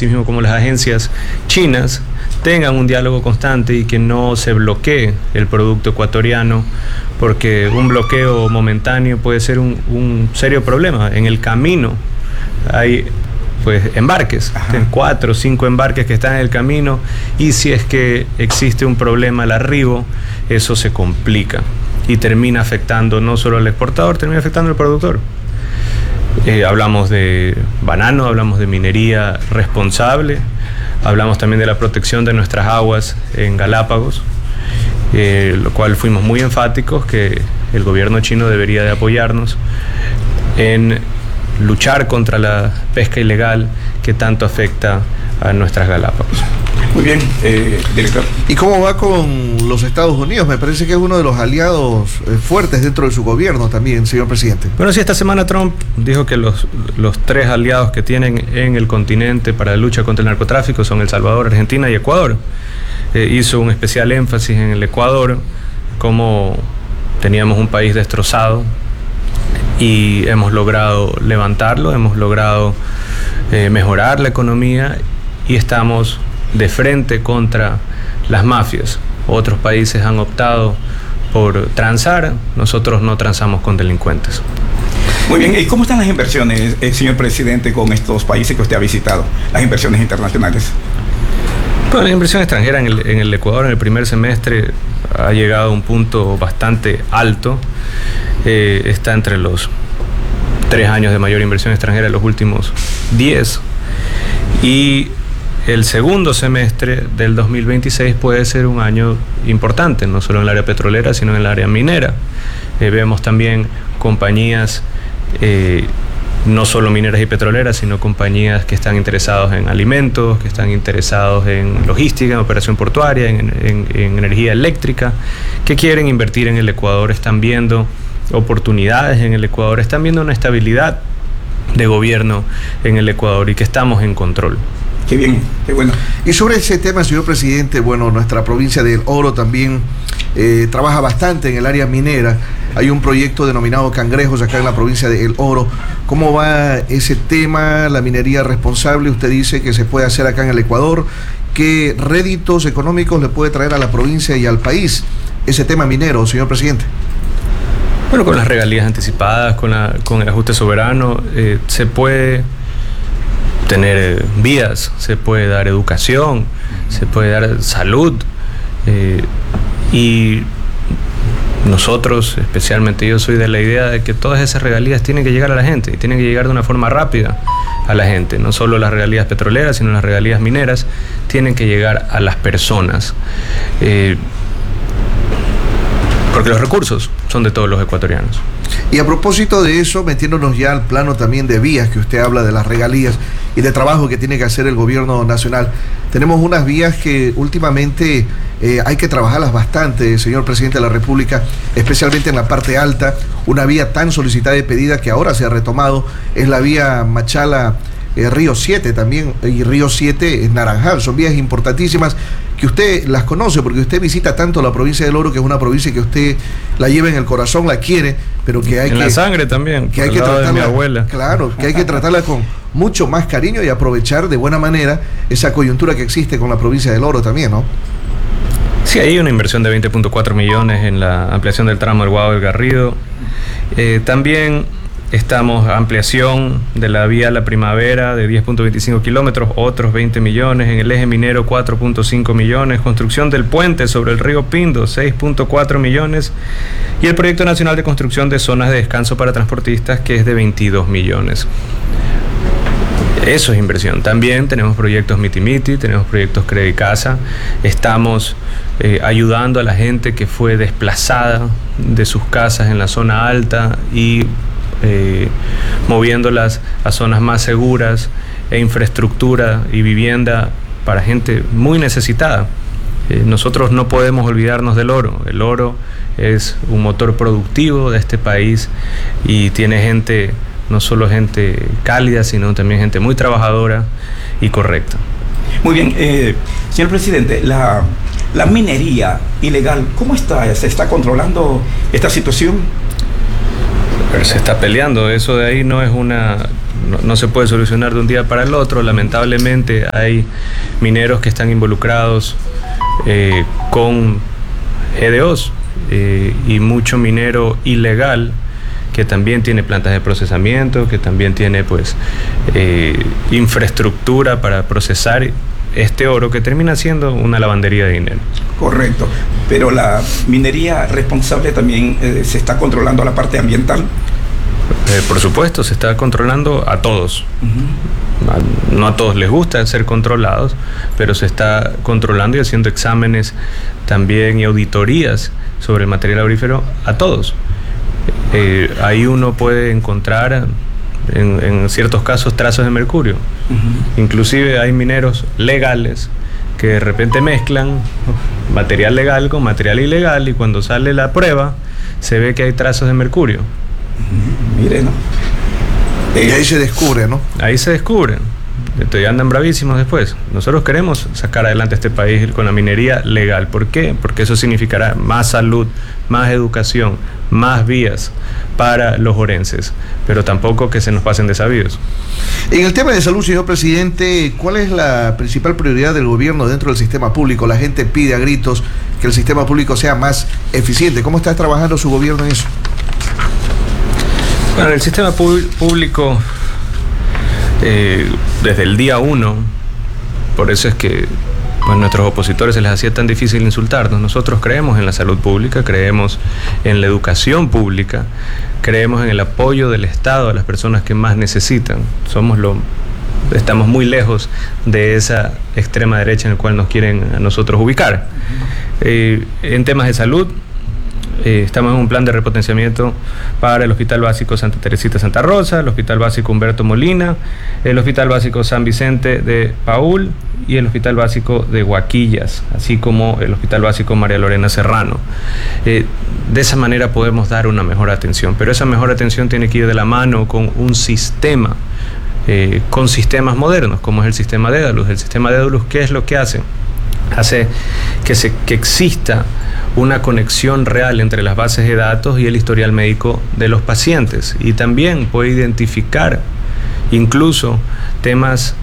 así mismo como las agencias chinas, tengan un diálogo constante y que no se bloquee el producto ecuatoriano, porque un bloqueo momentáneo puede ser un serio problema. En el camino hay pues embarques, 4 o 5 embarques que están en el camino, y si es que existe un problema al arribo, eso se complica y termina afectando no solo al exportador, termina afectando al productor. Hablamos de banano, hablamos de minería responsable, hablamos también de la protección de nuestras aguas en Galápagos, lo cual fuimos muy enfáticos que el gobierno chino debería de apoyarnos en luchar contra la pesca ilegal que tanto afecta a nuestras Galápagos. Muy bien, director. ¿Y cómo va con los Estados Unidos? Me parece que es uno de los aliados fuertes dentro de su gobierno también, señor presidente. Bueno, sí, esta semana Trump dijo que los 3 aliados que tienen en el continente para la lucha contra el narcotráfico son El Salvador, Argentina y Ecuador. Hizo un especial énfasis en el Ecuador, como teníamos un país destrozado y hemos logrado levantarlo, hemos logrado mejorar la economía y estamos de frente contra las mafias. Otros países han optado por transar, nosotros no transamos con delincuentes. Muy bien, ¿y cómo están las inversiones, señor presidente, con estos países que usted ha visitado, las inversiones internacionales? Bueno, la inversión extranjera en el Ecuador en el primer semestre ha llegado a un punto bastante alto, está entre los 3 años de mayor inversión extranjera de los últimos 10, y el segundo semestre del 2026 puede ser un año importante, no solo en el área petrolera, sino en el área minera. Vemos también compañías, no solo mineras y petroleras, sino compañías que están interesados en alimentos, que están interesados en logística, en operación portuaria, en energía eléctrica, que quieren invertir en el Ecuador, están viendo oportunidades en el Ecuador, están viendo una estabilidad de gobierno en el Ecuador y que estamos en control. Qué bien, qué bueno. Y sobre ese tema, señor presidente, bueno, nuestra provincia del Oro también trabaja bastante en el área minera. Hay un proyecto denominado Cangrejos acá en la provincia del Oro. ¿Cómo va ese tema, la minería responsable? Usted dice que se puede hacer acá en el Ecuador. ¿Qué réditos económicos le puede traer a la provincia y al país ese tema minero, señor presidente? Bueno, con las regalías anticipadas, con el ajuste soberano, se puede tener vías, se puede dar educación, se puede dar salud, y nosotros, especialmente yo, soy de la idea de que todas esas regalías tienen que llegar a la gente y tienen que llegar de una forma rápida a la gente. No solo las regalías petroleras, sino las regalías mineras tienen que llegar a las personas, porque los recursos son de todos los ecuatorianos. Y a propósito de eso, metiéndonos ya al plano también de vías, que usted habla de las regalías y de trabajo que tiene que hacer el gobierno nacional, tenemos unas vías que últimamente hay que trabajarlas bastante, señor presidente de la República, especialmente en la parte alta. Una vía tan solicitada y pedida que ahora se ha retomado es la vía Machala Río 7 también, y Río 7 en Naranjal. Son vías importantísimas que usted las conoce porque usted visita tanto la provincia del Oro, que es una provincia que usted la lleva en el corazón, la quiere, pero que hay en la sangre también, que hay que tratarla, de mi abuela. Claro, que hay que tratarla con mucho más cariño y aprovechar de buena manera esa coyuntura que existe con la provincia del Oro también, ¿no? Sí, hay una inversión de 20.4 millones en la ampliación del tramo del Guado del Garrido. También estamos ampliación de la vía La Primavera de 10.25 kilómetros, otros 20 millones. En el eje minero 4.5 millones. Construcción del puente sobre el río Pindo, 6.4 millones. Y el proyecto nacional de construcción de zonas de descanso para transportistas, que es de 22 millones. Eso es inversión. También tenemos proyectos Miti-Miti, tenemos proyectos Credicasa. Estamos ayudando a la gente que fue desplazada de sus casas en la zona alta y moviéndolas a zonas más seguras, e infraestructura y vivienda para gente muy necesitada. Nosotros no podemos olvidarnos del oro. El oro es un motor productivo de este país y tiene gente, no solo gente cálida, sino también gente muy trabajadora y correcta. Muy bien, señor presidente, la minería ilegal, ¿cómo está? ¿Se está controlando esta situación? Pero se está peleando, eso de ahí no no se puede solucionar de un día para el otro. Lamentablemente hay mineros que están involucrados con GDOs y mucho minero ilegal que también tiene plantas de procesamiento, que también tiene pues infraestructura para procesar este oro que termina siendo una lavandería de dinero. Correcto, pero la minería responsable también se está controlando la parte ambiental. Por supuesto, se está controlando a todos. No a todos les gusta ser controlados, pero se está controlando y haciendo exámenes también y auditorías sobre el material aurífero a todos. Ahí uno puede encontrar en ciertos casos trazas de mercurio. Inclusive hay mineros legales que de repente mezclan material legal con material ilegal y cuando sale la prueba se ve que hay trazas de mercurio. Mire, ¿no? Y ahí se descubre, ¿no? Ahí se descubren. Entonces andan bravísimos después. Nosotros queremos sacar adelante este país con la minería legal. ¿Por qué? Porque eso significará más salud, más educación, más vías para los orenses, pero tampoco que se nos pasen desabidos. En el tema de salud, señor presidente, ¿cuál es la principal prioridad del gobierno dentro del sistema público? La gente pide a gritos que el sistema público sea más eficiente. ¿Cómo está trabajando su gobierno en eso? Bueno, el sistema público, desde el día 1, por eso es que pues, nuestros opositores se les hacía tan difícil insultarnos. Nosotros creemos en la salud pública, creemos en la educación pública, creemos en el apoyo del Estado a las personas que más necesitan. Estamos muy lejos de esa extrema derecha en la cual nos quieren a nosotros ubicar. En temas de salud, estamos en un plan de repotenciamiento para el Hospital Básico Santa Teresita Santa Rosa, el Hospital Básico Humberto Molina, el Hospital Básico San Vicente de Paúl y el Hospital Básico de Huaquillas, así como el Hospital Básico María Lorena Serrano. De esa manera podemos dar una mejor atención, pero esa mejor atención tiene que ir de la mano con un sistema, con sistemas modernos, como es el sistema Dedalus. El sistema Dedalus, ¿qué es lo que hace? Hace que exista una conexión real entre las bases de datos y el historial médico de los pacientes, y también puede identificar incluso temas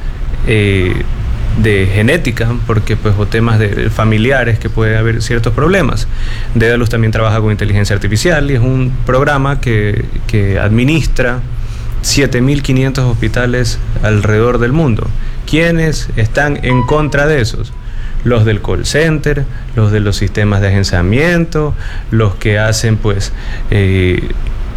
de genética, porque pues, o temas de familiares que puede haber ciertos problemas. Dedalus también trabaja con inteligencia artificial y es un programa que administra 7.500 hospitales alrededor del mundo. ¿Quiénes están en contra de esos? Los del call center, los de los sistemas de agenciamiento, los que hacen pues en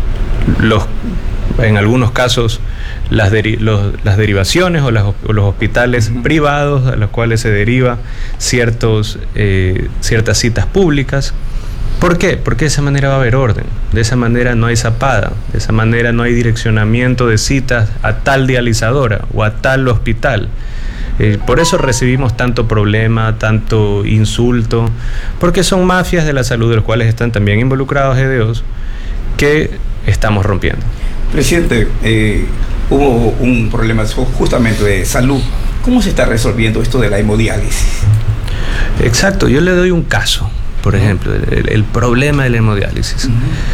algunos casos las derivaciones o los hospitales privados a los cuales se deriva ciertas citas públicas. ¿Por qué? Porque de esa manera va a haber orden, de esa manera no hay zapada, de esa manera no hay direccionamiento de citas a tal dializadora o a tal hospital. Por eso recibimos tanto problema, tanto insulto, porque son mafias de la salud, de los cuales están también involucrados GDOs, que estamos rompiendo. Presidente, hubo un problema justamente de salud. ¿Cómo se está resolviendo esto de la hemodiálisis? Exacto, yo le doy un caso, por ejemplo, el problema de la hemodiálisis.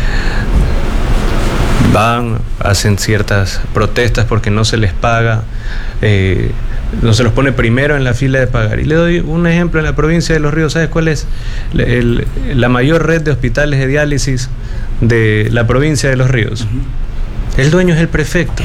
Hacen ciertas protestas porque no se les paga, no se los pone primero en la fila de pagar. Y le doy un ejemplo en la provincia de Los Ríos. ¿Sabes cuál es la mayor red de hospitales de diálisis de la provincia de Los Ríos? El dueño es el prefecto.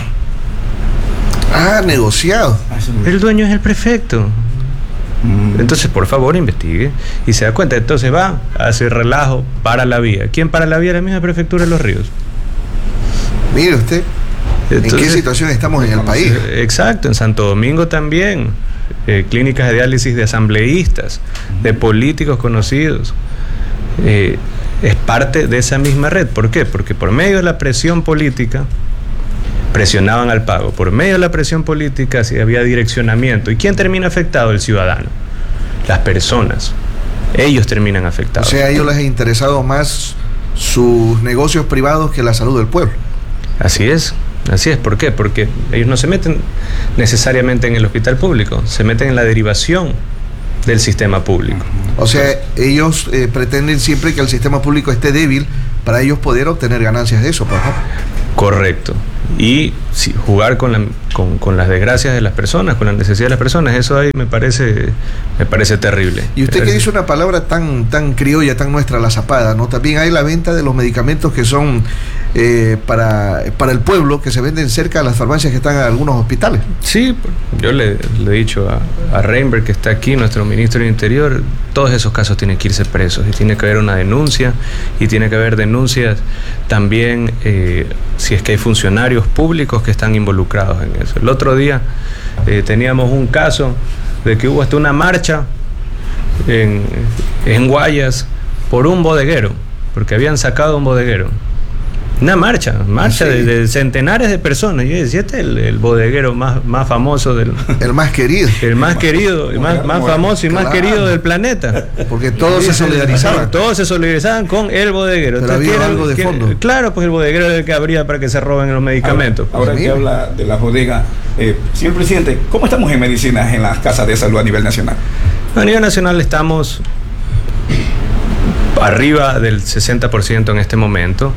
Negociado. El dueño es el prefecto. Entonces, por favor, investigue y se da cuenta. Entonces va, hace relajo, para la vía. ¿Quién para la vía? La misma prefectura de Los Ríos. Mire usted, ¿en qué situación estamos en el país? Exacto, en Santo Domingo también. Clínicas de diálisis de asambleístas, de políticos conocidos. Es parte de esa misma red. ¿Por qué? Porque por medio de la presión política presionaban al pago. Por medio de la presión política sí había direccionamiento. ¿Y quién termina afectado? El ciudadano. Las personas. Ellos terminan afectados. O sea, a ellos les ha interesado más sus negocios privados que la salud del pueblo. Así es. ¿Por qué? Porque ellos no se meten necesariamente en el hospital público, se meten en la derivación del sistema público. O sea, ellos pretenden siempre que el sistema público esté débil para ellos poder obtener ganancias de eso, por favor. Correcto. Y jugar con las desgracias de las personas, con la necesidad de las personas, eso ahí me parece terrible. Y usted que dice una palabra tan criolla, tan nuestra, la zapada, ¿no? También hay la venta de los medicamentos que son para el pueblo, que se venden cerca de las farmacias que están en algunos hospitales. Sí, yo le he dicho a Reinberg, que está aquí, nuestro ministro del Interior, todos esos casos tienen que irse presos y tiene que haber una denuncia, y tiene que haber denuncias también si es que hay funcionarios públicos que están involucrados en eso. El otro día teníamos un caso de que hubo hasta una marcha en Guayas por un bodeguero, porque habían sacado un bodeguero. Una marcha sí, de centenares de personas. Yo decía, este es el bodeguero más famoso del... El más querido. El más querido, el más famoso y más querido del planeta. Porque todos se solidarizaban. Todos se solidarizaban con el bodeguero. Pero había algo de fondo. Claro, pues el bodeguero es el que habría para que se roben los medicamentos. Ahora que habla de la bodega, señor presidente, ¿cómo estamos en medicinas en las casas de salud a nivel nacional? A nivel nacional estamos arriba del 60% en este momento.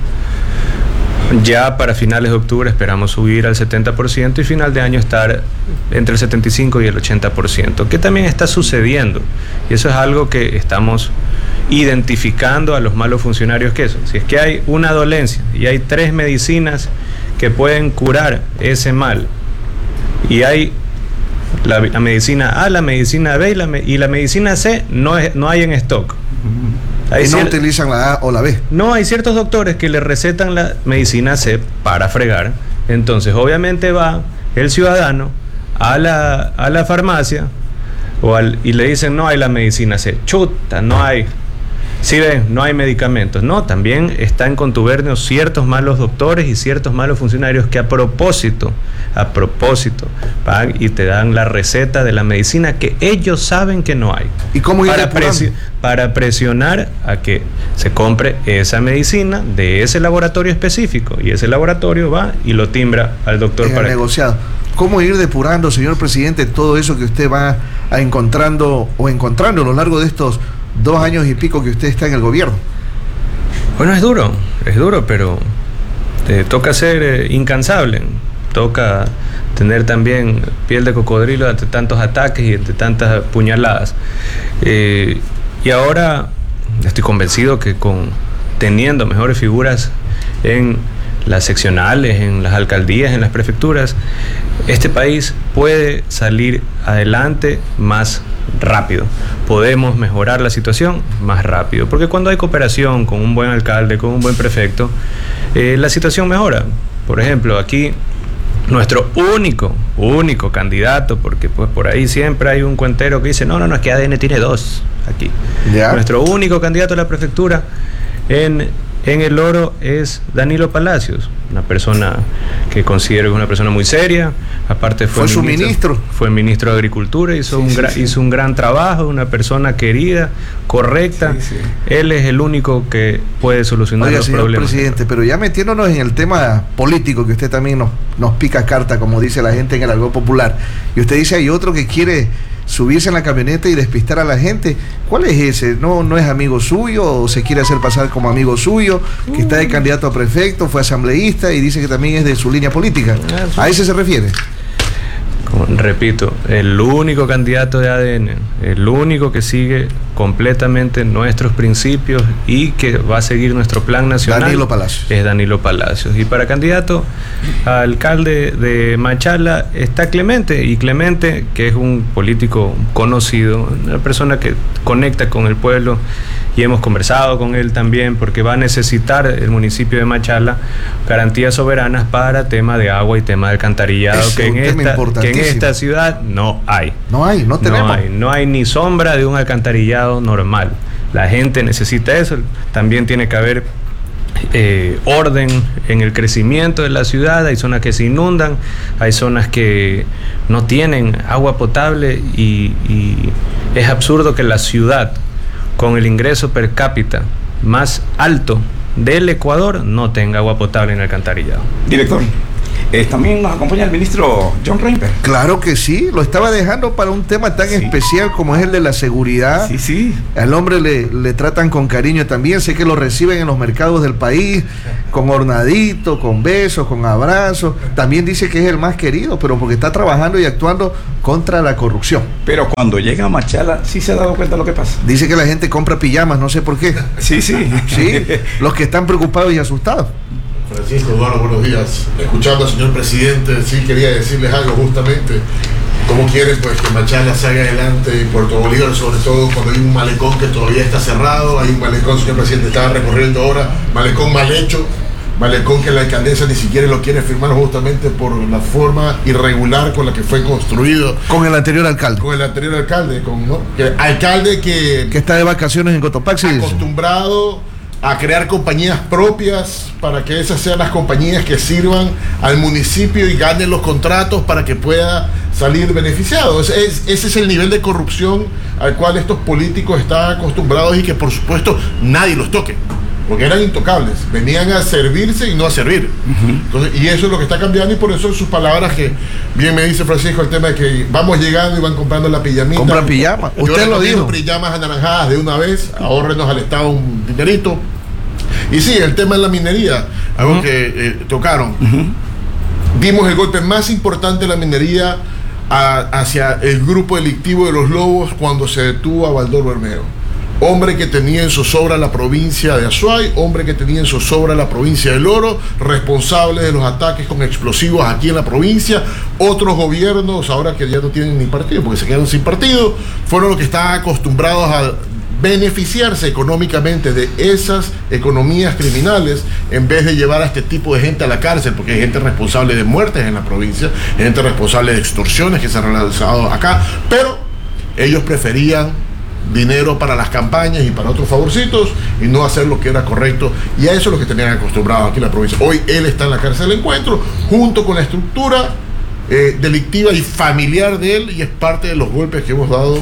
Ya para finales de octubre esperamos subir al 70% y final de año estar entre el 75 y el 80%, que también está sucediendo. Y eso es algo que estamos identificando a los malos funcionarios que son. Si es que hay una dolencia y hay 3 medicinas que pueden curar ese mal, y hay la medicina A, la medicina B y la medicina C no hay en stock. Y no utilizan la A o la B. No, hay ciertos doctores que le recetan la medicina C para fregar. Entonces, obviamente va el ciudadano a la farmacia y le dicen, no hay la medicina C. Chuta, no hay. Sí, ven, no hay medicamentos. No, también está en contubernio ciertos malos doctores y ciertos malos funcionarios que a propósito, van y te dan la receta de la medicina que ellos saben que no hay. ¿Y cómo ir para presionar a que se compre esa medicina de ese laboratorio específico, y ese laboratorio va y lo timbra al doctor para negociado. ¿Cómo ir depurando, señor presidente, todo eso que usted va encontrando a lo largo de estos 2 años y pico que usted está en el gobierno? Bueno, es duro, pero toca ser incansable, toca tener también piel de cocodrilo ante tantos ataques y ante tantas puñaladas. Y ahora estoy convencido que teniendo mejores figuras en las seccionales, en las alcaldías, en las prefecturas, este país puede salir adelante más rápido. Podemos mejorar la situación más rápido, porque cuando hay cooperación con un buen alcalde, con un buen prefecto, la situación mejora. Por ejemplo, aquí nuestro único candidato, porque pues por ahí siempre hay un cuentero que dice, no, es que ADN tiene 2 aquí. ¿Ya? Nuestro único candidato a la prefectura en El Oro es Danilo Palacios, una persona que considero que es una persona muy seria. Aparte fue ministro de Agricultura, hizo un gran trabajo, una persona querida, correcta. Él es el único que puede solucionar los problemas. Presidente, pero ya metiéndonos en el tema político, que usted también nos pica carta, como dice la gente en el argot popular, y usted dice hay otro que quiere subirse en la camioneta y despistar a la gente. ¿Cuál es ese? ¿No es amigo suyo o se quiere hacer pasar como amigo suyo, que está de candidato a prefecto, fue asambleísta y dice que también es de su línea política? ¿A ese se refiere? Repito, el único candidato de ADN, el único que sigue completamente nuestros principios y que va a seguir nuestro plan nacional, es Danilo Palacios. Y para candidato a alcalde de Machala está Clemente, y Clemente, que es un político conocido, una persona que conecta con el pueblo, y hemos conversado con él también, porque va a necesitar el municipio de Machala garantías soberanas para tema de agua y tema de alcantarillado, que en esta ciudad no hay. No hay ni sombra de un alcantarillado normal. La gente necesita eso. También tiene que haber orden en el crecimiento de la ciudad. Hay zonas que se inundan, hay zonas que no tienen agua potable, y es absurdo que la ciudad con el ingreso per cápita más alto del Ecuador no tenga agua potable en el alcantarillado. Director, También nos acompaña el ministro John Reimper. Claro que sí, lo estaba dejando para un tema tan especial como es el de la seguridad. Sí, sí. Al hombre le tratan con cariño también, sé que lo reciben en los mercados del país, con hornadito, con besos, con abrazos. También dice que es el más querido, pero porque está trabajando y actuando contra la corrupción. Pero cuando llega a Machala, sí se ha dado cuenta de lo que pasa. Dice que la gente compra pijamas, no sé por qué. Sí, sí. Sí, los que están preocupados y asustados. Francisco, Eduardo, buenos días. Escuchando al señor presidente, sí quería decirles algo justamente. ¿Cómo quieren pues que Machala salga adelante y Puerto Bolívar, sobre todo cuando hay un malecón que todavía está cerrado? Hay un malecón, señor presidente, estaba recorriendo ahora, malecón mal hecho, malecón que la alcaldesa ni siquiera lo quiere firmar justamente por la forma irregular con la que fue construido. Con el anterior alcalde. Con el anterior alcalde, alcalde que está de vacaciones en Cotopaxi. Acostumbrado a crear compañías propias para que esas sean las compañías que sirvan al municipio y ganen los contratos para que pueda salir beneficiado. Ese es el nivel de corrupción al cual estos políticos están acostumbrados y que por supuesto nadie los toque, porque eran intocables, venían a servirse y no a servir. Entonces, y eso es lo que está cambiando, y por eso sus palabras que bien me dice Francisco, el tema de que vamos llegando y van comprando la pijamita. Compran pijamas, usted lo dijo. Pijamas anaranjadas de una vez, ahórrenos al Estado un dinerito. Y sí, el tema de la minería, algo que tocaron. Dimos el golpe más importante de la minería hacia el grupo delictivo de los Lobos cuando se detuvo a Baldor Bermejo. Hombre que tenía en zozobra la provincia de Azuay, hombre que tenía en zozobra la provincia del Oro, responsable de los ataques con explosivos aquí en la provincia. Otros gobiernos, ahora que ya no tienen ni partido, porque se quedaron sin partido, fueron los que estaban acostumbrados a beneficiarse económicamente de esas economías criminales en vez de llevar a este tipo de gente a la cárcel, porque hay gente responsable de muertes en la provincia, gente responsable de extorsiones que se han realizado acá, pero ellos preferían dinero para las campañas y para otros favorcitos y no hacer lo que era correcto, y a eso es lo que tenían acostumbrados aquí en la provincia. Hoy él está en la cárcel del Encuentro junto con la estructura delictiva y familiar de él, y es parte de los golpes que hemos dado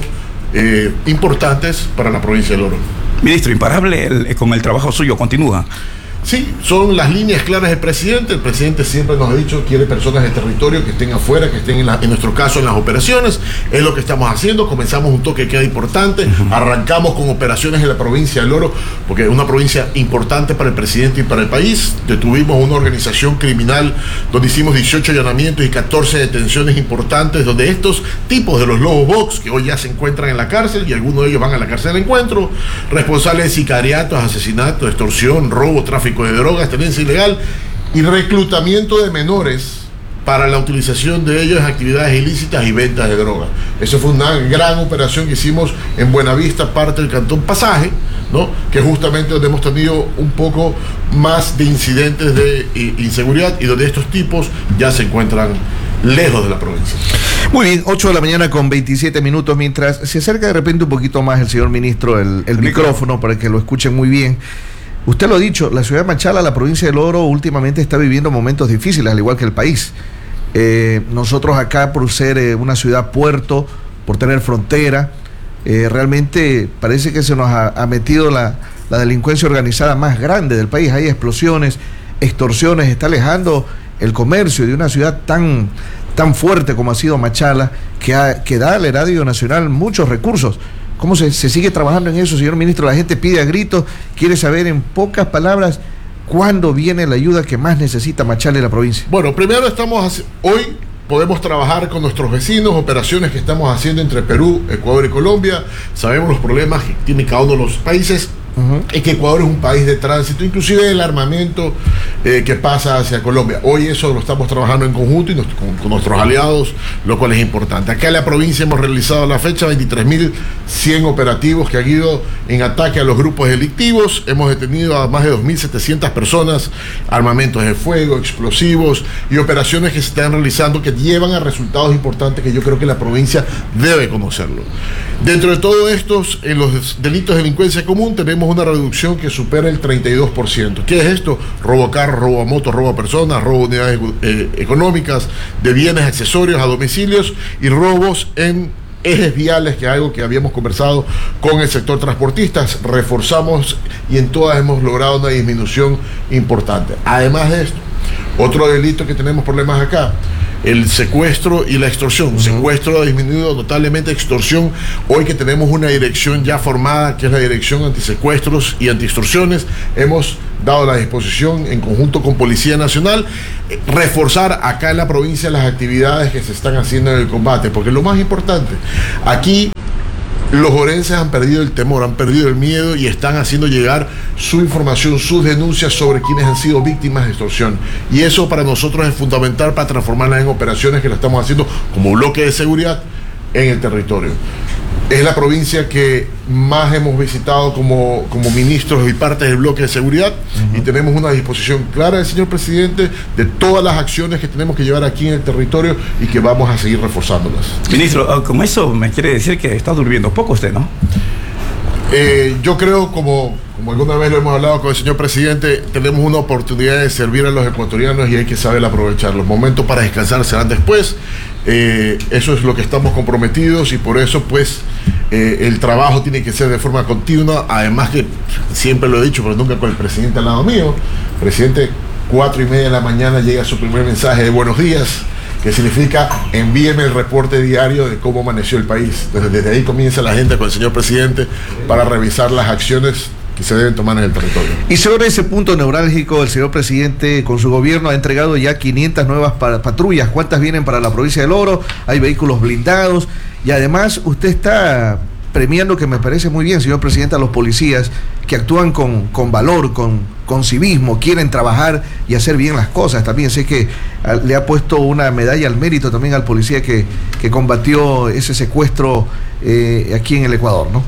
importantes para la provincia del Oro. Ministro, imparable con el trabajo suyo, continúa. Sí, son las líneas claras del presidente. El presidente siempre nos ha dicho, quiere personas de territorio que estén afuera, que estén en nuestro caso en las operaciones. Es lo que estamos haciendo. Comenzamos un toque de queda importante. Arrancamos con operaciones en la provincia del Oro, porque es una provincia importante para el presidente y para el país. Detuvimos una organización criminal donde hicimos 18 allanamientos y 14 detenciones importantes, donde estos tipos de los Lobos Box, que hoy ya se encuentran en la cárcel, y algunos de ellos van a la cárcel del Encuentro, responsables de sicariatos, asesinatos, extorsión, robo, tráfico de drogas, tenencia ilegal y reclutamiento de menores para la utilización de ellos en actividades ilícitas y ventas de drogas. Eso fue una gran operación que hicimos en Buenavista, parte del Cantón Pasaje, ¿no? Que justamente donde hemos tenido un poco más de incidentes de inseguridad y donde estos tipos ya se encuentran lejos de la provincia. Muy bien, 8 de la mañana con 27 minutos, mientras se acerca de repente un poquito más el señor ministro el micrófono para que lo escuchen muy bien. Usted lo ha dicho, la ciudad de Machala, la provincia del Oro, últimamente está viviendo momentos difíciles, al igual que el país. Nosotros acá, por ser una ciudad puerto, por tener frontera, realmente parece que se nos ha metido la delincuencia organizada más grande del país. Hay explosiones, extorsiones, está alejando el comercio de una ciudad tan fuerte como ha sido Machala, que da al erario nacional muchos recursos. ¿Cómo se sigue trabajando en eso, señor ministro? La gente pide a gritos, quiere saber en pocas palabras cuándo viene la ayuda que más necesita Machala y la provincia. Bueno, primero hoy podemos trabajar con nuestros vecinos, operaciones que estamos haciendo entre Perú, Ecuador y Colombia. Sabemos los problemas que tiene cada uno de los países. Es que Ecuador es un país de tránsito, inclusive el armamento que pasa hacia Colombia. Hoy eso lo estamos trabajando en conjunto y con nuestros aliados, lo cual es importante. Acá en la provincia hemos realizado a la fecha 23.100 operativos que han ido en ataque a los grupos delictivos. Hemos detenido a más de 2.700 personas, armamentos de fuego, explosivos y operaciones que se están realizando que llevan a resultados importantes que yo creo que la provincia debe conocerlo. Dentro de todo estos, en los delitos de delincuencia común tenemos una reducción que supera el 32%. ¿Qué es esto? Robo a carro, robo a motos, robo a personas, robo a unidades económicas, de bienes, accesorios a domicilios y robos en ejes viales, que es algo que habíamos conversado con el sector transportistas. Reforzamos y en todas hemos logrado una disminución importante. Además de esto, Otro delito que tenemos problemas acá, el secuestro y la extorsión. Secuestro ha disminuido notablemente, extorsión. Hoy que tenemos una dirección ya formada, que es la Dirección Antisecuestros y Antiextorsiones, hemos dado la disposición en conjunto con Policía Nacional, reforzar acá en la provincia las actividades que se están haciendo en el combate, porque lo más importante, aquí los orenses han perdido el temor, han perdido el miedo y están haciendo llegar su información, sus denuncias sobre quienes han sido víctimas de extorsión. Y eso para nosotros es fundamental para transformarlas en operaciones que lo estamos haciendo como bloque de seguridad en el territorio. Es la provincia que más hemos visitado como ministros y parte del bloque de seguridad, y tenemos una disposición clara del señor presidente de todas las acciones que tenemos que llevar aquí en el territorio y que vamos a seguir reforzándolas. Ministro, con eso me quiere decir que está durmiendo poco usted, ¿no? Yo creo, como alguna vez lo hemos hablado con el señor presidente, tenemos una oportunidad de servir a los ecuatorianos y hay que saber aprovechar. Los momentos para descansar serán después. Eso es lo que estamos comprometidos y por eso pues el trabajo tiene que ser de forma continua. Además que siempre lo he dicho, pero nunca con el presidente al lado mío. El presidente, 4:30 de la mañana llega su primer mensaje de buenos días, que significa envíeme el reporte diario de cómo amaneció el país. Desde ahí comienza la gente con el señor presidente para revisar las acciones que se deben tomar en el territorio. Y sobre ese punto neurálgico, el señor presidente con su gobierno ha entregado ya 500 nuevas patrullas. ¿Cuántas vienen para la provincia del Oro? Hay vehículos blindados y además usted está premiando, que me parece muy bien, señor presidente, a los policías que actúan con valor, con civismo, quieren trabajar y hacer bien las cosas. También sé que le ha puesto una medalla al mérito también al policía que combatió ese secuestro aquí en el Ecuador, ¿no?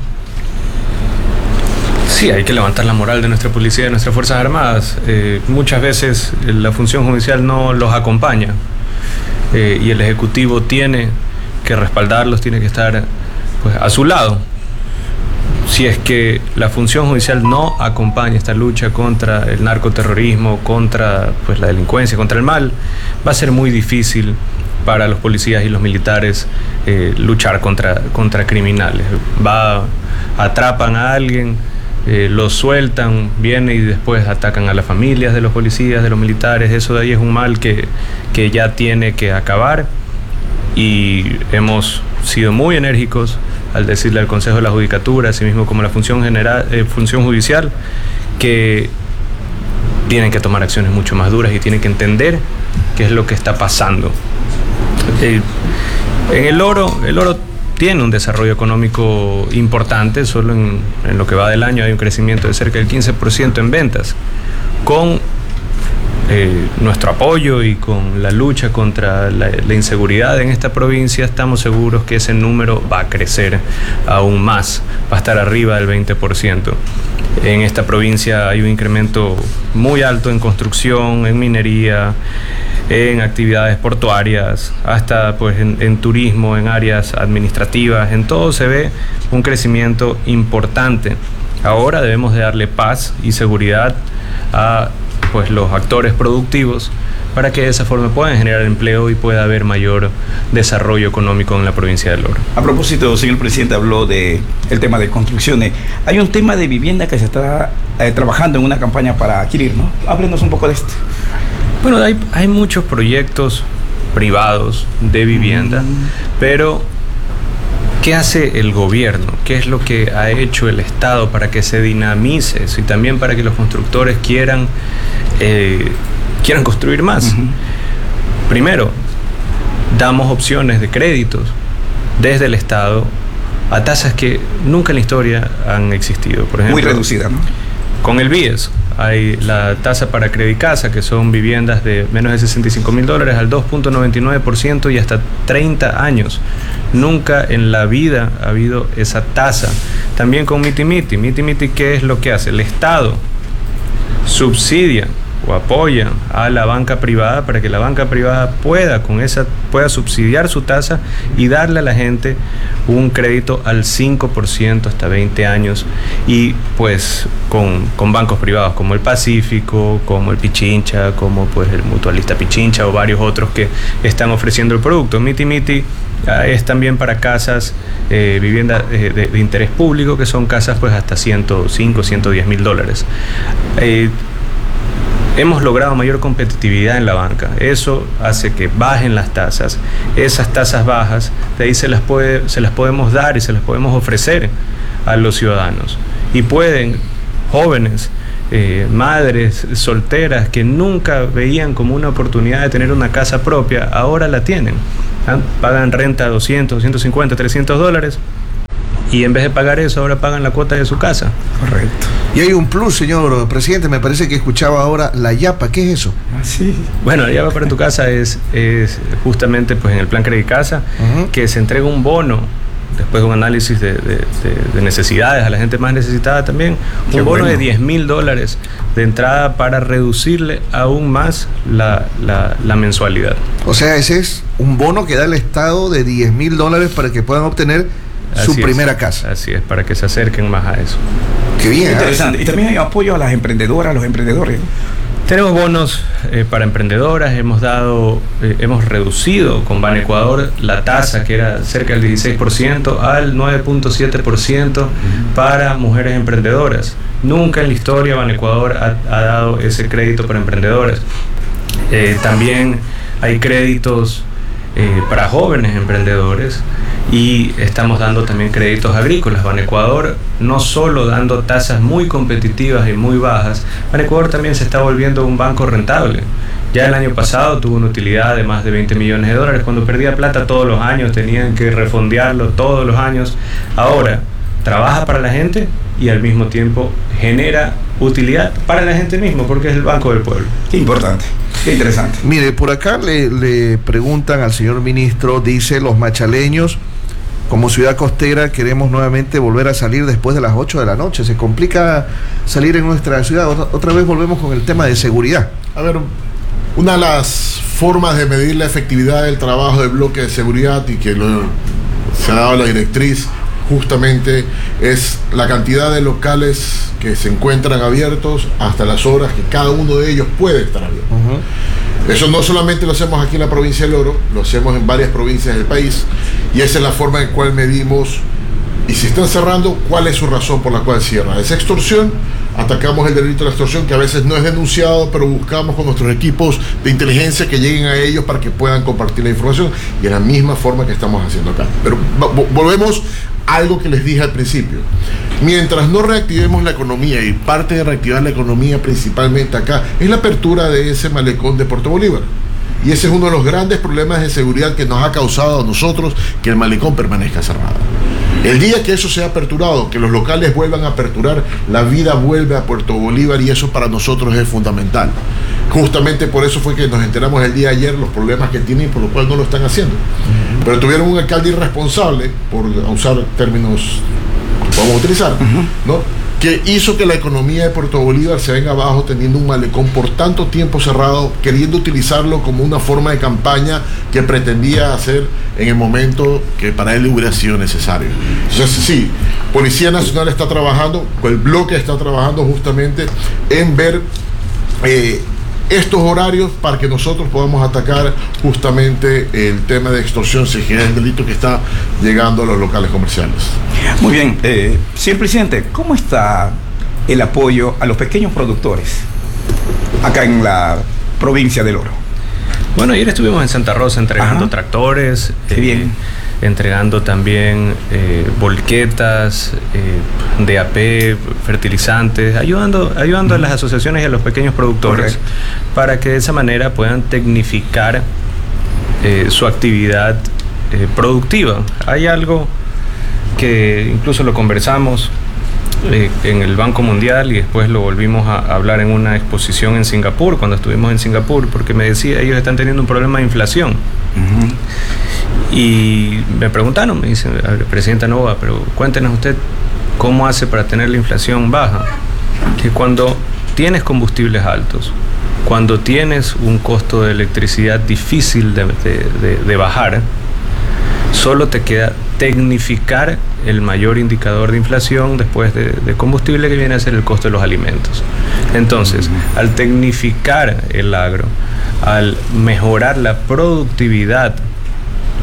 Sí, hay que levantar la moral de nuestra policía y de nuestras Fuerzas Armadas. Muchas veces la función judicial no los acompaña y el Ejecutivo tiene que respaldarlos, tiene que estar pues a su lado. Si es que la función judicial no acompaña esta lucha contra el narcoterrorismo, contra pues la delincuencia, contra el mal, va a ser muy difícil para los policías y los militares luchar contra criminales. Atrapan a alguien, los sueltan, vienen y después atacan a las familias de los policías, de los militares. Eso de ahí es un mal que ya tiene que acabar, y hemos sido muy enérgicos al decirle al Consejo de la Judicatura, así mismo como la función judicial, que tienen que tomar acciones mucho más duras y tienen que entender qué es lo que está pasando. En el Oro tiene un desarrollo económico importante. Solo en lo que va del año hay un crecimiento de cerca del 15% en ventas. Con nuestro apoyo y con la lucha contra la inseguridad en esta provincia, estamos seguros que ese número va a crecer aún más, va a estar arriba del 20%. En esta provincia hay un incremento muy alto en construcción, en minería, en actividades portuarias, hasta pues en turismo, en áreas administrativas. En todo se ve un crecimiento importante. Ahora debemos de darle paz y seguridad a pues los actores productivos para que de esa forma puedan generar empleo y pueda haber mayor desarrollo económico en la provincia del Oro. A propósito, señor presidente, habló del tema de construcciones. Hay un tema de vivienda que se está trabajando en una campaña para adquirir, ¿no? Háblenos un poco de esto. Bueno, hay muchos proyectos privados de vivienda, pero ¿qué hace el gobierno? ¿Qué es lo que ha hecho el Estado para que se dinamice eso y también para que los constructores quieran construir más? Primero, damos opciones de créditos desde el Estado a tasas que nunca en la historia han existido. Por ejemplo, muy reducida, ¿no? Con el BIES hay la tasa para Credicasa, que son viviendas de menos de $65,000 al 2.99% y hasta 30 años. Nunca en la vida ha habido esa tasa. También con Miti Miti. Miti Miti, ¿qué es lo que hace? El Estado subsidia o apoya a la banca privada para que la banca privada pueda subsidiar su tasa y darle a la gente un crédito al 5% hasta 20 años, y pues con bancos privados como el Pacífico, como el Pichincha, como pues el Mutualista Pichincha o varios otros que están ofreciendo el producto. Miti Miti es también para casas, viviendas de interés público, que son casas pues hasta $105,000, $110,000. hemos logrado mayor competitividad en la banca. Eso hace que bajen las tasas. Esas tasas bajas, de ahí se las podemos dar y se las podemos ofrecer a los ciudadanos. Y pueden jóvenes, madres solteras que nunca veían como una oportunidad de tener una casa propia, ahora la tienen. Pagan renta $200, $250, $300 y en vez de pagar eso, ahora pagan la cuota de su casa. Correcto. Y hay un plus, señor presidente, me parece que escuchaba ahora la Yapa. ¿Qué es eso? Sí. Bueno, la Yapa para tu casa es justamente pues en el plan Credit Casa, que se entrega un bono después de un análisis de necesidades a la gente más necesitada también, un bono de $10,000 de entrada para reducirle aún más la mensualidad. O sea, ese es un bono que da el Estado de $10,000 para que puedan obtener su primera casa. Así es, para que se acerquen más a eso. Qué bien. Interesante. Y también hay apoyo a las emprendedoras, a los emprendedores. Tenemos bonos para emprendedoras, hemos reducido con Banecuador la tasa que era cerca del 16% al 9.7% para mujeres emprendedoras. Nunca en la historia Banecuador ha dado ese crédito para emprendedoras. También hay créditos para jóvenes emprendedores y estamos dando también créditos agrícolas. Banecuador no solo dando tasas muy competitivas y muy bajas, Banecuador también se está volviendo un banco rentable. Ya el año pasado tuvo una utilidad de más de $20 millones. Cuando perdía plata todos los años tenían que refondearlo todos los años. Ahora trabaja para la gente y al mismo tiempo genera utilidad para la gente mismo, porque es el banco del pueblo. Qué importante, qué interesante. Mire, por acá le preguntan al señor ministro, dice: los machaleños, como ciudad costera, queremos nuevamente volver a salir después de las 8 de la noche. Se complica salir en nuestra ciudad. Otra vez volvemos con el tema de seguridad. A ver, una de las formas de medir la efectividad del trabajo del bloque de seguridad y que se ha dado la directriz justamente es la cantidad de locales que se encuentran abiertos hasta las horas que cada uno de ellos puede estar abierto. Eso no solamente lo hacemos aquí en la provincia del Oro, lo hacemos en varias provincias del país, y esa es la forma en cual medimos, y si están cerrando, cuál es su razón por la cual cierran. Es extorsión, atacamos el delito de la extorsión, que a veces no es denunciado, pero buscamos con nuestros equipos de inteligencia que lleguen a ellos para que puedan compartir la información, y es la misma forma que estamos haciendo acá. Pero volvemos a algo que les dije al principio. Mientras no reactivemos la economía, y parte de reactivar la economía principalmente acá es la apertura de ese malecón de Puerto Bolívar. Y ese es uno de los grandes problemas de seguridad que nos ha causado a nosotros que el malecón permanezca cerrado. El día que eso sea aperturado, que los locales vuelvan a aperturar, la vida vuelve a Puerto Bolívar, y eso para nosotros es fundamental. Justamente por eso fue que nos enteramos el día de ayer los problemas que tienen y por lo cual no lo están haciendo. Pero tuvieron un alcalde irresponsable, por usar términos que podemos utilizar, ¿no?, que hizo que la economía de Puerto Bolívar se venga abajo, teniendo un malecón por tanto tiempo cerrado, queriendo utilizarlo como una forma de campaña que pretendía hacer en el momento que para él hubiera sido necesario. Entonces, sí, Policía Nacional está trabajando, el bloque está trabajando justamente en ver estos horarios para que nosotros podamos atacar justamente el tema de extorsión, si es el delito que está llegando a los locales comerciales. Muy bien, señor presidente, ¿cómo está el apoyo a los pequeños productores acá en la provincia del Oro? Bueno, ayer estuvimos en Santa Rosa entregando tractores, entregando también volquetas, DAP, fertilizantes, ayudando a las asociaciones y a los pequeños productores para que de esa manera puedan tecnificar su actividad productiva. Hay algo que incluso lo conversamos en el Banco Mundial y después lo volvimos a hablar en una exposición en Singapur, cuando estuvimos en Singapur, porque me decía, ellos están teniendo un problema de inflación. Y me preguntaron, me dicen, Presidenta Novoa, pero cuéntenos usted cómo hace para tener la inflación baja. Que cuando tienes combustibles altos, cuando tienes un costo de electricidad difícil de bajar, solo te queda tecnificar el mayor indicador de inflación después de combustible, que viene a ser el costo de los alimentos. Entonces, al tecnificar el agro, al mejorar la productividad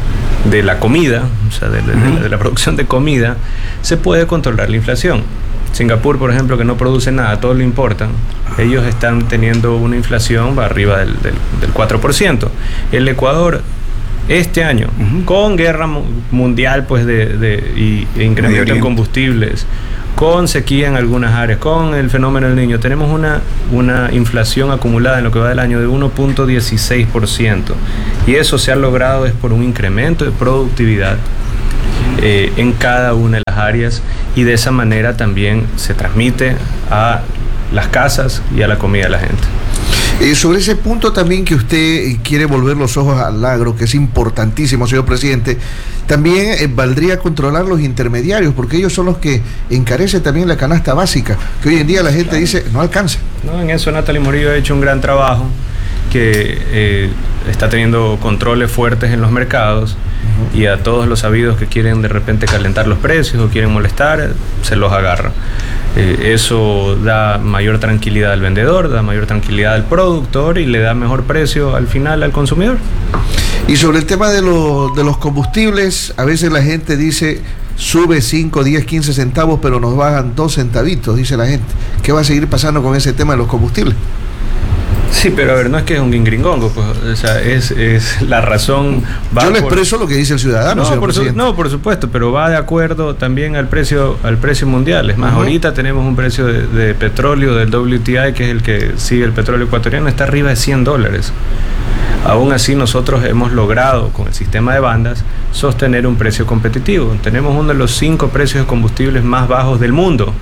de la comida, o sea, de la producción de comida, se puede controlar la inflación. Singapur, por ejemplo, que no produce nada, todo lo importan, ellos están teniendo una inflación arriba del 4%. El Ecuador, este año, con guerra mundial pues y incremento en combustibles, con sequía en algunas áreas, con el fenómeno del Niño, tenemos una inflación acumulada en lo que va del año de 1.16%. Y eso se ha logrado es por un incremento de productividad en cada una de las áreas, y de esa manera también se transmite a las casas y a la comida de la gente. Sobre ese punto también que usted quiere volver los ojos al agro, que es importantísimo, señor presidente, también valdría controlar los intermediarios, porque ellos son los que encarecen también la canasta básica, que hoy en día la gente dice no alcanza. No, en eso Natalie Morillo ha hecho un gran trabajo, que está teniendo controles fuertes en los mercados, y a todos los sabidos que quieren de repente calentar los precios o quieren molestar, se los agarra. Eso da mayor tranquilidad al vendedor, da mayor tranquilidad al productor y le da mejor precio al final al consumidor. Y sobre el tema de los combustibles, a veces la gente dice sube 5, 10, 15 centavos, pero nos bajan 2 centavitos, dice la gente. ¿Qué va a seguir pasando con ese tema de los combustibles? Sí, pero a ver, no es que es un guingringongo, pues, o sea, es la razón. Yo le expreso lo que dice el ciudadano, señor presidente. Por supuesto, pero va de acuerdo también al precio mundial. Es más, ahorita tenemos un precio de petróleo del WTI, que es el que sigue el petróleo ecuatoriano, está arriba de $100. Aún así, nosotros hemos logrado, con el sistema de bandas, sostener un precio competitivo. Tenemos uno de los 5 precios de combustibles más bajos del mundo.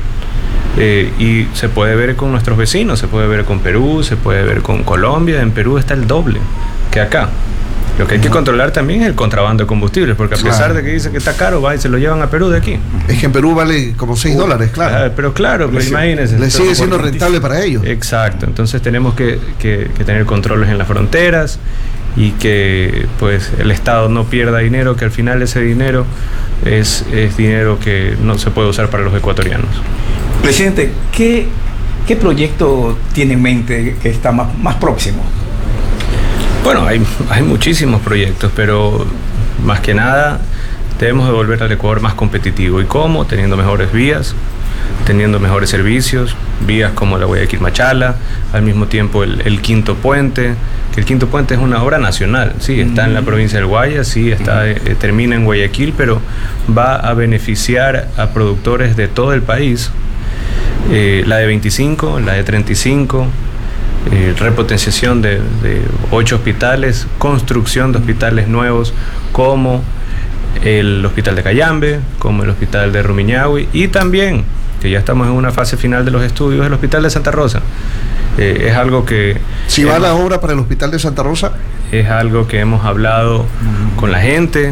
Y se puede ver con nuestros vecinos, se puede ver con Perú, se puede ver con Colombia. En Perú está el doble que acá. Lo que hay que controlar también es el contrabando de combustibles, porque a pesar de que dicen que está caro, va y se lo llevan a Perú de aquí. Es que en Perú vale como $6, claro. Pero claro, pues imagínense. Le sigue siendo rentable para ellos. Exacto, entonces tenemos que tener controles en las fronteras, y que pues el Estado no pierda dinero, que al final ese dinero es dinero que no se puede usar para los ecuatorianos. Presidente, ¿qué proyecto tiene en mente que está más próximo? Bueno, hay muchísimos proyectos, pero más que nada debemos de volver al Ecuador más competitivo. ¿Y cómo? Teniendo mejores vías, teniendo mejores servicios, vías como la Guayaquil-Machala, al mismo tiempo el Quinto Puente, que el Quinto Puente es una obra nacional, sí, está en la provincia del Guayas, sí, termina en Guayaquil, pero va a beneficiar a productores de todo el país. La de 25, la de 35, repotenciación de 8 hospitales, construcción de hospitales nuevos como el Hospital de Cayambe, como el Hospital de Rumiñahui, y también, que ya estamos en una fase final de los estudios, el Hospital de Santa Rosa. Es algo que... Si va la obra para el Hospital de Santa Rosa. Es algo que hemos hablado con la gente,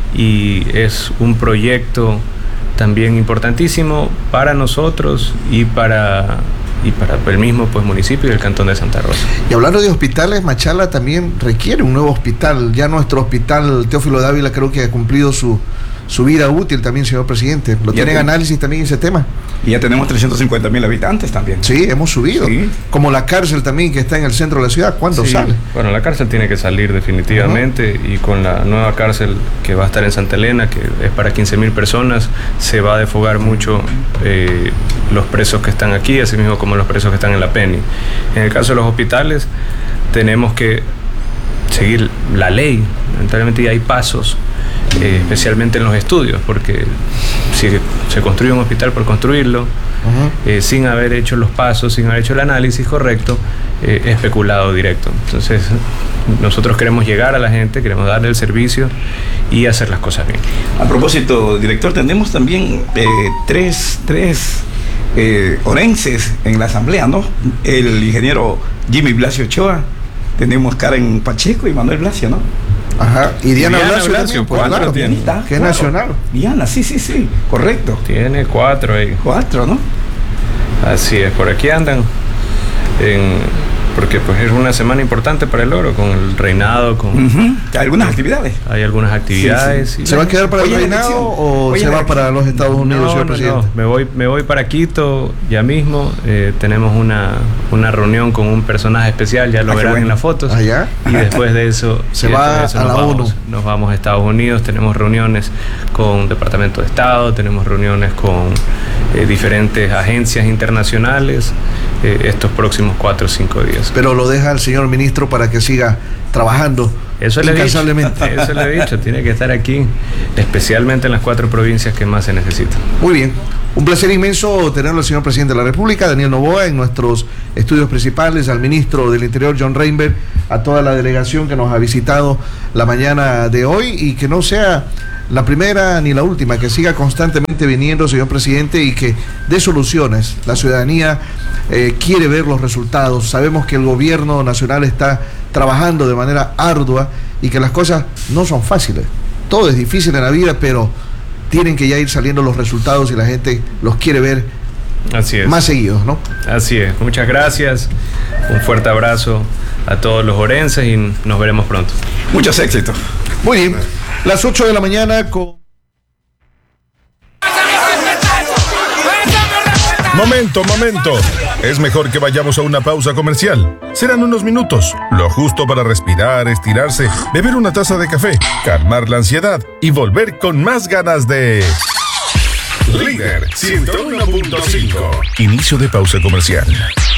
y es un proyecto también importantísimo para nosotros y para el mismo pues municipio y el cantón de Santa Rosa. Y hablando de hospitales, Machala también requiere un nuevo hospital. Ya nuestro hospital Teófilo Dávila creo que ha cumplido su vida útil también, señor presidente. ¿Lo tienen análisis también ese tema? Y ya tenemos 350,000 habitantes también. Sí, hemos subido. Sí. Como la cárcel también, que está en el centro de la ciudad. ¿Cuándo sale? Bueno, la cárcel tiene que salir definitivamente, y con la nueva cárcel que va a estar en Santa Elena, que es para 15,000 personas, se va a defogar mucho los presos que están aquí, así mismo como los presos que están en la Penny. En el caso de los hospitales, tenemos que seguir la ley. Lamentablemente ya hay pasos, especialmente en los estudios, porque si se construye un hospital por construirlo, sin haber hecho los pasos, sin haber hecho el análisis correcto, especulado directo. Entonces nosotros queremos llegar a la gente, queremos darle el servicio y hacer las cosas bien. A propósito, director, tenemos también tres orenses en la asamblea, ¿no? El ingeniero Jimmy Blasio Ochoa, tenemos Karen Pacheco y Manuel Blasio, ¿no? Ajá, y Diana Blasio, pues, claro, tiene. Que es nacional. Diana, sí, correcto. Tiene 4 ahí. 4, ¿no? Así es, por aquí andan porque pues es una semana importante para el oro, con el reinado, con algunas actividades. Hay algunas actividades. Sí, sí. Y ¿Se va a quedar para el reinado o se va para los Estados Unidos, señor presidente? No. Me voy para Quito ya mismo. Tenemos una reunión con un personaje especial, ya lo verán en las fotos. ¿Allá? Y después de eso, se va a la ONU. Nos vamos a Estados Unidos, tenemos reuniones con Departamento de Estado, tenemos reuniones con diferentes agencias internacionales estos próximos 4 o 5 días. Pero lo deja el señor ministro para que siga trabajando incansablemente. Eso le he dicho, tiene que estar aquí, especialmente en las 4 provincias que más se necesitan. Muy bien. Un placer inmenso tenerlo al señor presidente de la República, Daniel Noboa, en nuestros estudios principales, al ministro del Interior, John Reinberg, a toda la delegación que nos ha visitado la mañana de hoy, y que no sea la primera ni la última, que siga constantemente viniendo, señor presidente, y que dé soluciones. La ciudadanía quiere ver los resultados. Sabemos que el gobierno nacional está trabajando de manera ardua y que las cosas no son fáciles. Todo es difícil en la vida, pero tienen que ya ir saliendo los resultados y la gente los quiere ver más seguidos, ¿no? Así es. Muchas gracias. Un fuerte abrazo a todos los orenses y nos veremos pronto. Muchos éxitos. Muy bien. Las 8 de la mañana con... Momento. Es mejor que vayamos a una pausa comercial. Serán unos minutos, lo justo para respirar, estirarse, beber una taza de café, calmar la ansiedad y volver con más ganas de... Líder 101.5. Inicio de pausa comercial.